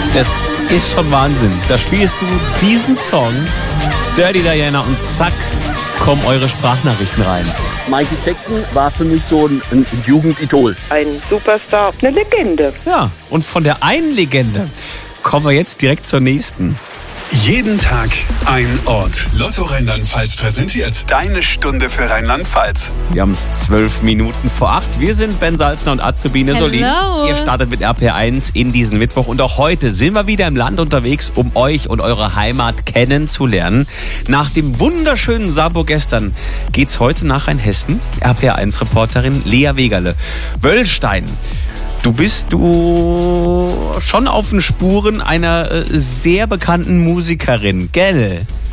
Das ist schon Wahnsinn. Da spielst du diesen Song, Dirty Diana, und zack, kommen eure Sprachnachrichten rein. Michael Jackson war für mich so ein Jugendidol. Ein Superstar, eine Legende. Ja, und von der einen Legende kommen wir jetzt direkt zur nächsten. Jeden Tag ein Ort. Lotto Rheinland-Pfalz präsentiert deine Stunde für Rheinland-Pfalz. Wir haben es 12 Minuten vor 8. Wir sind Ben Salzner und Azubine Solin. Ihr startet mit RPR1 in diesen Mittwoch. Und auch heute sind wir wieder im Land unterwegs, um euch und eure Heimat kennenzulernen. Nach dem wunderschönen Sabo gestern geht's heute nach Rheinhessen. RPR1-Reporterin Lea Wegerle. Wöllstein. Du bist schon auf den Spuren einer sehr bekannten Musikerin, gell?